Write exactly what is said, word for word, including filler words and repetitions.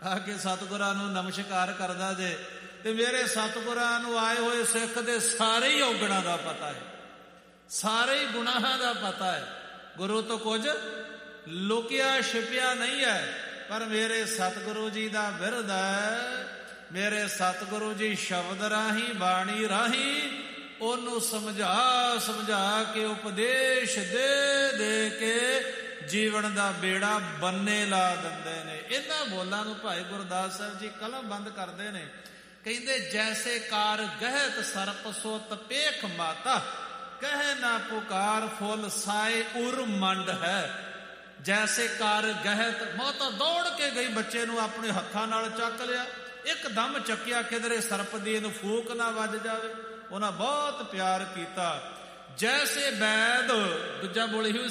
ਆ ਕੇ ਸਤਿਗੁਰਾਂ ਨੂੰ ਨਮਸਕਾਰ ਕਰਦਾ ਜੇ ਤੇ ਮੇਰੇ ਸਤਿਗੁਰਾਂ ਨੂੰ ਆਏ ਹੋਏ ਸਿੱਖ ਦੇ ਸਾਰੇ ਹੀ ਔਗਣਾਂ ਦਾ ਪਤਾ ਹੈ, ਸਾਰੇ ਹੀ ਗੁਨਾਹਾਂ ਦਾ ਪਤਾ ਹੈ। ਗੁਰੂ ਤੋਂ ਕੁਝ ਲੁਕਿਆ ਛਿਪਿਆ ਨਹੀਂ ਹੈ। ਪਰ ਮੇਰੇ ਸਤਿਗੁਰੂ ਜੀ ਦਾ ਬਿਰਧ ਹੈ, ਮੇਰੇ ਸਤਿਗੁਰੂ ਜੀ ਸ਼ਬਦ ਰਾਹੀਂ ਬਾਣੀ ਰਾਹੀਂ ਉਹਨੂੰ ਸਮਝਾ ਸਮਝਾ ਕੇ ਉਪਦੇਸ਼ ਦੇ ਦੇ ਕੇ ਜੀਵਨ ਦਾ ਬੇੜਾ ਬੰਨੇ ਲਾ ਦਿੰਦੇ ਨੇ। ਇਹਨਾਂ ਬੋਲਾਂ ਨੂੰ ਭਾਈ ਗੁਰਦਾਸ ਸਾਹਿਬ ਜੀ ਕਲਮ ਬੰਦ ਕਰਦੇ ਨੇ, ਕਹਿੰਦੇ ਜੈਸੇ ਕਾਰ ਗਹਿਤ ਸਰਪ ਸੋ ਤਪੇਖ ਮਾਤਾ, ਕਹਿ ਨਾ ਪੁਕਾਰ ਫੁੱਲ ਸਾਏ ਉਰ ਮੰਡ ਹੈ। ਜੈਸੇ ਕਾਰ ਗਹਿਤ, ਮਾਤਾ ਦੌੜ ਕੇ ਗਈ, ਬੱਚੇ ਨੂੰ ਆਪਣੇ ਹੱਥਾਂ ਨਾਲ ਚੱਕ ਲਿਆ, ਇੱਕਦਮ ਚੱਕਿਆ ਕਿਧਰੇ ਸਰਪ ਦੀ ਇਹਨੂੰ ਫੂਕ ਨਾ ਵੱਜ ਜਾਵੇ। ਉਹਨਾਂ ਬਹੁਤ ਪਿਆਰ ਕੀਤਾ। ਜੈਸੇ ਬੈਦ, ਦੂਜਾ ਬੋਲੀ